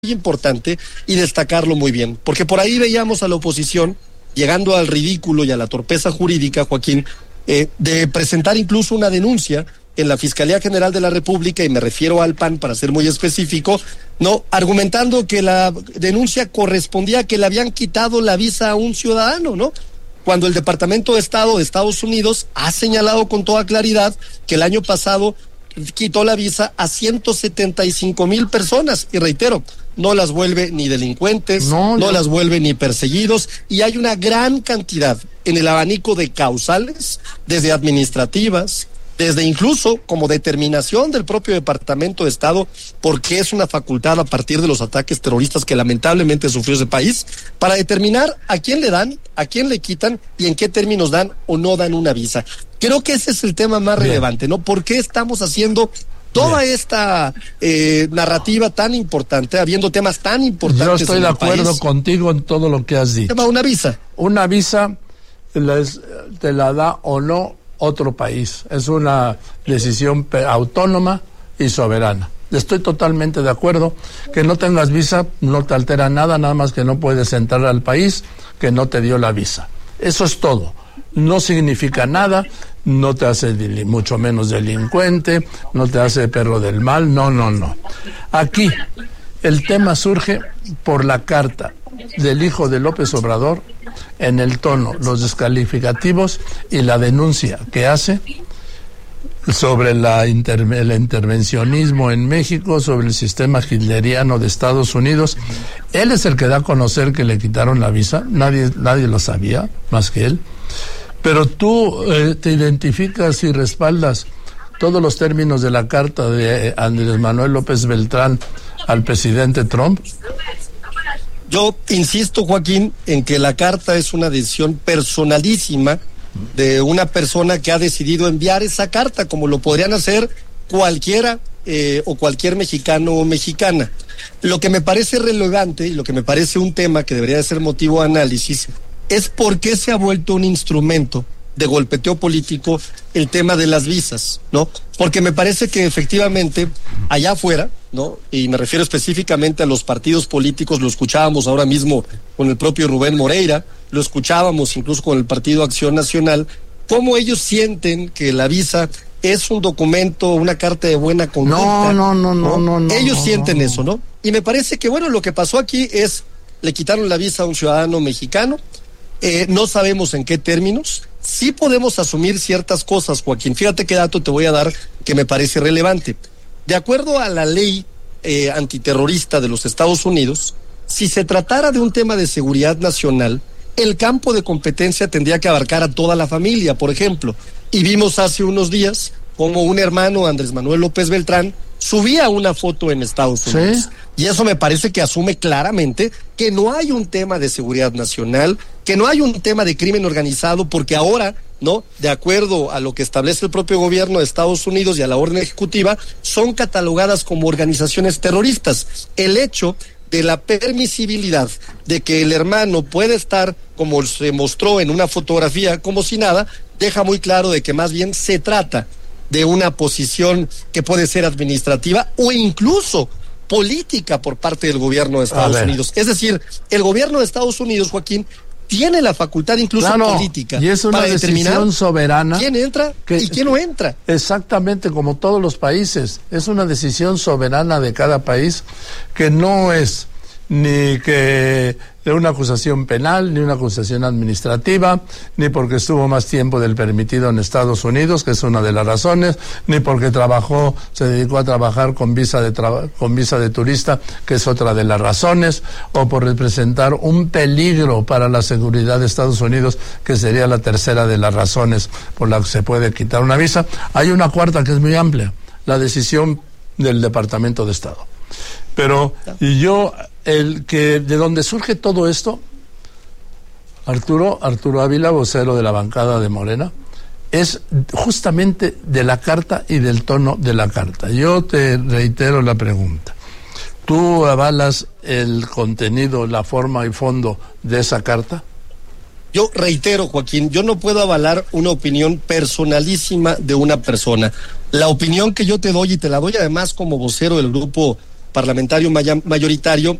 importante y destacarlo muy bien, porque por ahí veíamos a la oposición llegando al ridículo y a la torpeza jurídica, Joaquín, de presentar incluso una denuncia en la Fiscalía General de la República, y me refiero al PAN para ser muy específico, no, argumentando que la denuncia correspondía a que le habían quitado la visa a un ciudadano, ¿no? Cuando el Departamento de Estado de Estados Unidos ha señalado con toda claridad que el año pasado quitó la visa a 175,000 personas, y reitero, no las vuelve ni delincuentes, no las vuelve ni perseguidos, y hay una gran cantidad en el abanico de causales, desde administrativas, desde incluso como determinación del propio Departamento de Estado, porque es una facultad a partir de los ataques terroristas que lamentablemente sufrió ese país, para determinar a quién le dan, a quién le quitan y en qué términos dan o no dan una visa. Creo que ese es el tema más relevante, ¿no? ¿Por qué estamos haciendo toda esta narrativa tan importante, habiendo temas tan importantes? Yo estoy de acuerdo contigo en todo lo que has dicho. Una visa. Una visa te la da o no otro país. Es una decisión autónoma y soberana. Estoy totalmente de acuerdo. Que no tengas visa no te altera nada más que no puedes entrar al país que no te dio la visa. Eso es todo. No significa nada, no te hace mucho menos delincuente, no te hace perro del mal, no. Aquí el tema surge por la carta del hijo de López Obrador, en el tono, los descalificativos y la denuncia que hace sobre el intervencionismo en México, sobre el sistema hitleriano de Estados Unidos. Él es el que da a conocer que le quitaron la visa, nadie lo sabía más que él. Pero tú te identificas y respaldas todos los términos de la carta de Andrés Manuel López Beltrán al presidente Trump. Yo insisto, Joaquín, en que la carta es una decisión personalísima de una persona que ha decidido enviar esa carta, como lo podrían hacer cualquiera o cualquier mexicano o mexicana. Lo que me parece relevante y lo que me parece un tema que debería de ser motivo de análisis es por qué se ha vuelto un instrumento de golpeteo político el tema de las visas, ¿no? Porque me parece que efectivamente allá afuera, ¿no? Y me refiero específicamente a los partidos políticos, lo escuchábamos ahora mismo con el propio Rubén Moreira, lo escuchábamos incluso con el Partido Acción Nacional, cómo ellos sienten que la visa es un documento, una carta de buena conducta. No. Ellos sienten eso, ¿no? Y me parece que, bueno, lo que pasó aquí es, le quitaron la visa a un ciudadano mexicano, no sabemos en qué términos. Sí podemos asumir ciertas cosas, Joaquín. Fíjate qué dato te voy a dar que me parece relevante. De acuerdo a la ley antiterrorista de los Estados Unidos, si se tratara de un tema de seguridad nacional, el campo de competencia tendría que abarcar a toda la familia, por ejemplo. Y vimos hace unos días como un hermano, Andrés Manuel López Beltrán, subía una foto en Estados Unidos. ¿Sí? Y eso me parece que asume claramente que no hay un tema de seguridad nacional, que no hay un tema de crimen organizado, porque ahora, ¿no?, de acuerdo a lo que establece el propio gobierno de Estados Unidos y a la orden ejecutiva, son catalogadas como organizaciones terroristas. El hecho de la permisibilidad de que el hermano puede estar, como se mostró en una fotografía, como si nada, deja muy claro de que más bien se trata de una posición que puede ser administrativa o incluso política por parte del gobierno de Estados Unidos. Es decir, el gobierno de Estados Unidos, Joaquín, tiene la facultad incluso política y es una para determinar decisión soberana quién entra y quién no entra. Exactamente, como todos los países. Es una decisión soberana de cada país, que no es ni que de una acusación penal, ni una acusación administrativa, ni porque estuvo más tiempo del permitido en Estados Unidos, que es una de las razones, ni porque se dedicó a trabajar con visa de turista, que es otra de las razones, o por representar un peligro para la seguridad de Estados Unidos, que sería la tercera de las razones por la que se puede quitar una visa. Hay una cuarta que es muy amplia, la decisión del Departamento de Estado. Pero de donde surge todo esto, Arturo Ávila, vocero de la bancada de Morena, es justamente de la carta y del tono de la carta. Yo te reitero la pregunta. ¿Tú avalas el contenido, la forma y fondo de esa carta? Yo reitero, Joaquín, yo no puedo avalar una opinión personalísima de una persona. La opinión que yo te doy, y te la doy además como vocero del grupo parlamentario mayoritario